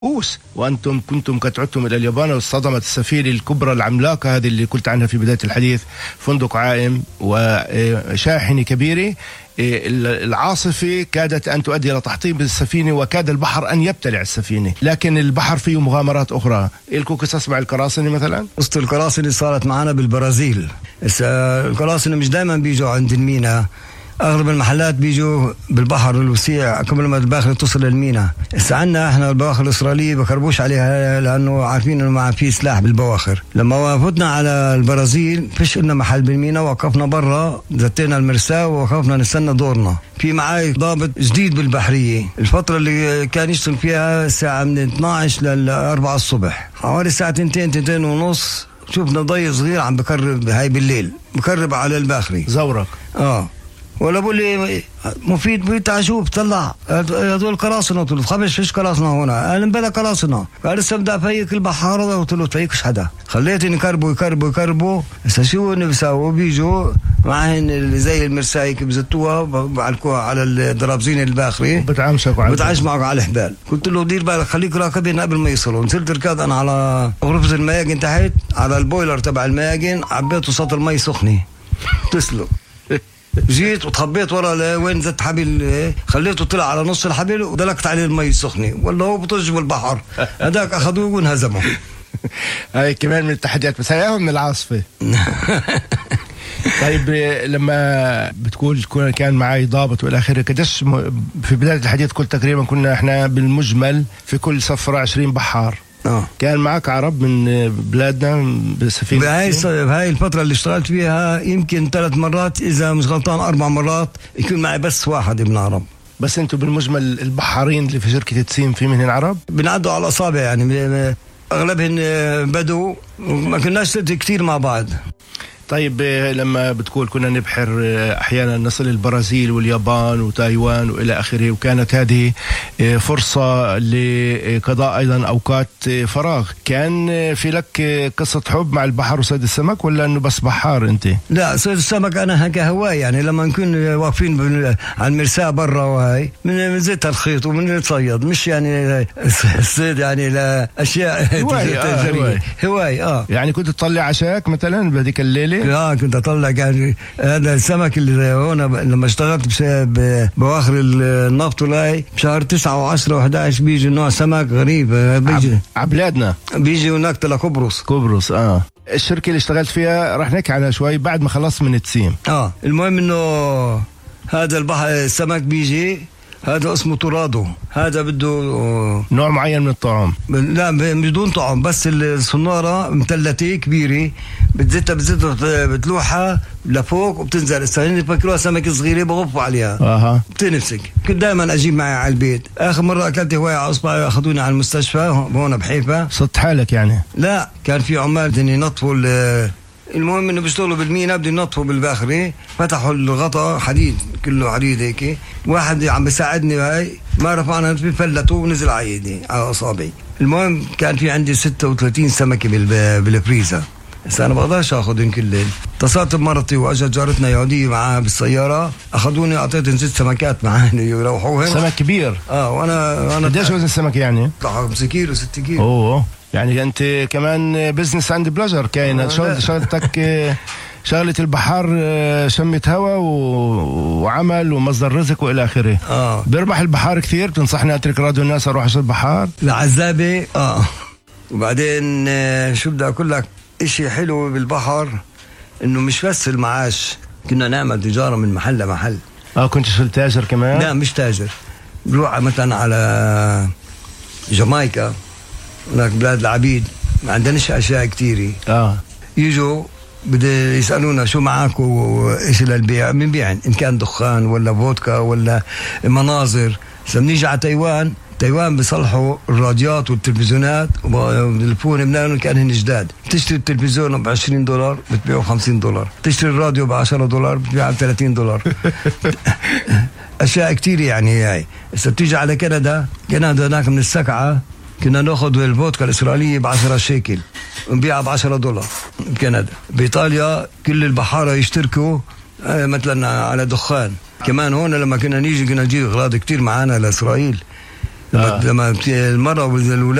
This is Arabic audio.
وأنتم كنتم قد عدتم إلى اليابان واصطدمت السفينة الكبرى العملاقة هذه اللي قلت عنها في بداية الحديث، فندق عائم وشاحنة كبيرة. العاصفة كادت أن تؤدي إلى تحطيم السفينة وكاد البحر أن يبتلع السفينة، لكن البحر فيه مغامرات أخرى. إلكم قصص مع القراصنة مثلا؟ قصة القراصنة صارت معنا بالبرازيل. القراصنة مش دائما بيجوا عند الميناء، أغلب المحلات بيجوا بالبحر الوسيع قبل ما الباخرة توصل للميناء. عنا احنا البواخر الإسرائيلية بكربوش عليها لأنه عارفين إنه ما في سلاح بالبواخر. لما فتنا على البرازيل فيش لنا محل بالميناء، وقفنا برا زتينا المرساة ووقفنا نستنى دورنا. في معاي ضابط جديد بالبحرية، الفترة اللي كان يشتغل فيها الساعة من 12 ل 4 الصبح، حوالي الساعة 2 ونص شوفنا ضي صغير عم بكرب هاي بالليل، بكرب على الباخري زورك. ولا بقول لي مفيد تعال شوف طلع هذول قراصنة. قلت له خبش فيش قراصنة هنا. قال بلا قراصنة. قال لسه بدأ فيك البحارة. قلت له فيكش حدا. خليتني يكربوا هسه شو بيساووا؟ بيجوا معهن زي المرسايك بزتوها بعلقوها على الدرابزين الباخري بتعشمعوا على الحبال. قلت له دير بالك خليك راكبين قبل ما يصلوا. نزلت ركض انا على غرفة المياجن تحت على البويلر تبع المياجن، عبيته سطل مي سخنة تسلق. جيت وتخبيت ورا وين زت حبل، خليته طلع على نص الحبل ودلكت عليه المي السخنة، والله هو بطج بالبحر. هذاك اخذوه وانهزموا. هاي كمان من التحديات، بس هي من العاصفة. طيب لما بتقول كان معي ضابط والى اخره، قديش في بداية الحديث قلت تقريبا كنا احنا بالمجمل في كل سفرة 20 بحار. كان معك عرب من بلادنا بسفينة؟ بهاي الفترة اللي اشتغلت فيها يمكن 3 مرات، إذا مش غلطان 4 مرات يكون معي بس واحد ابن عرب. بس انتوا بالمجمل البحارين اللي في شركة تسيم في منهم عرب؟ بنعدوا على الأصابع يعني، أغلبهم بدو، ما كناش كتير مع بعض. طيب لما بتقول كنا نبحر أحيانا نصل البرازيل واليابان وتايوان وإلى آخره، وكانت هذه فرصة لقضاء أيضا أوقات فراغ، كان في لك قصة حب مع البحر وصيد السمك، ولا أنه بس بحار أنت؟ لا، صيد السمك أنا هكا هواي يعني. لما نكون واقفين على المرساة برا وهاي من زيت الخيط ومن نتصيد، مش يعني الصيد يعني لأشياء هواي. يعني كنت تطلع عشاك مثلا بهذيك الليلة؟ كنت اطلع. كان هذا السمك اللي هون لما اشتغلت بواخر النفط ولاي بشهر 9 و10 و11 بيجي نوع سمك غريب بيجي عبلادنا، بيجي هناك تلا قبرص. الشركة اللي اشتغلت فيها رح نحكي عنها شوي بعد ما خلصت من تسيم. المهم انه هذا البحر السمك بيجي، هذا اسمه تورادو، هذا بده نوع معين من الطعام. لا بدون طعم، بس الصنارة مثلثة كبيرة بتزتها بتلوحها لفوق وبتنزل. السفينة بفكروها سمك صغيرة بغفوا عليها بتنفسك. كنت دائما اجيب معي على البيت. اخر مرة اكلت هواية على اصبعي، اخذوني على المستشفى هون بحيفا. صدت حالك يعني؟ لا، كان في عمال ينظفوا المهم انه بيشتغلوا بالمينا، بده ينظفوا بالباخري، فتحوا الغطاء حديد، كله حديد هيك. واحد عم بيساعدني هاي، ما رفعنا فلته ونزل على ايدي على اصابعي. المهم كان في عندي 36 سمكه بالفريزر. بس انا بقدرش اخذهم كلهم. اتصلت بمرتي واجت جارتنا يهوديه معاها بالسياره، اخذوني اعطيتهم 6 سمكات معاهم يروحوهم. سمك كبير. وانا قديش وزن السمك يعني؟ 5 كيلو 6 كيلو. يعني انت كمان بزنس عند بلاجر كاين. شغلتك شغلة البحر شمة هوا وعمل ومصدر رزق والى اخره. بيربح البحار كثير. بتنصحني اترك راديو الناس اروح اشتغل البحار؟ العزابة. وبعدين شو بدي اقول لك، اشي حلو بالبحر انه مش بس المعاش، كنا نعمل تجارة من محل لمحل. كنت شغل تاجر كمان؟ لا مش تاجر. بروح مثلا على جامايكا، هناك بلاد العبيد ما عندناش اشياء كتيرة. يجوا بده يسألونا شو معاكم ايش للبيع، بنبيع ان كان دخان ولا فودكا ولا مناظر. بنيجي على تايوان بيصلحوا الراديات والتلفزيونات وبالفون منهم كأنهن جداد. بتشتري التلفزيون ب$20 بتبيعه $50، تشتري الراديو $10 بتبيعه $30. اشياء كتير يعني. هاي بس بتيجي على كندا هناك من السكعة كنا ناخذ الفودكا الإسرائيلية ب10 شيكل ونبيعها $10 بكندا. بإيطاليا كل البحارة يشتركوا مثلا على دخان. كمان هون لما كنا نيجي كنا نجيب أغراض كتير معانا لإسرائيل. لما المرأة والأولاد